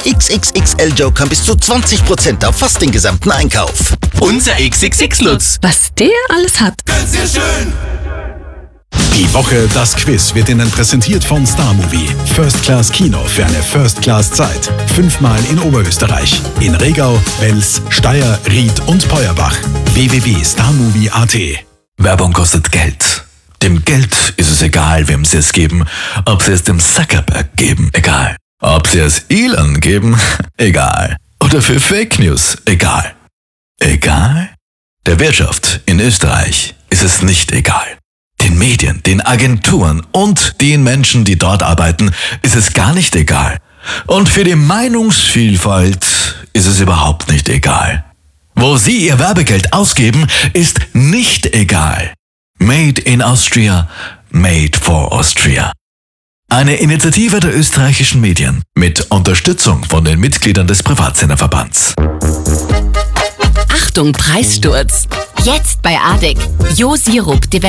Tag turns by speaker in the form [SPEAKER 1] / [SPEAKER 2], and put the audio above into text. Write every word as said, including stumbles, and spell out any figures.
[SPEAKER 1] X X X L-Jokern bis zu zwanzig Prozent auf fast den gesamten Einkauf.
[SPEAKER 2] Unser X X X-Lutz.
[SPEAKER 3] Was der alles hat.
[SPEAKER 2] Ganz sehr schön.
[SPEAKER 4] Die Woche, das Quiz, wird Ihnen präsentiert von Star Movie. First Class Kino für eine First Class Zeit. Fünfmal in Oberösterreich. In Regau, Wels, Steyr, Ried und Peuerbach. w w w punkt starmovie punkt a t.
[SPEAKER 5] Werbung kostet Geld. Dem Geld ist es egal, wem sie es geben. Ob sie es dem Zuckerberg geben, egal. Ob sie es Elon geben, egal. Oder für Fake News, egal. Egal? Der Wirtschaft in Österreich ist es nicht egal. Den Medien, den Agenturen und den Menschen, die dort arbeiten, ist es gar nicht egal. Und für die Meinungsvielfalt ist es überhaupt nicht egal. Wo sie ihr Werbegeld ausgeben, ist nicht egal. Made in Austria, made for Austria. Eine Initiative der österreichischen Medien mit Unterstützung von den Mitgliedern des Privatsenderverbands.
[SPEAKER 3] Achtung, Preissturz. Jetzt bei Adek. Jo Sirup,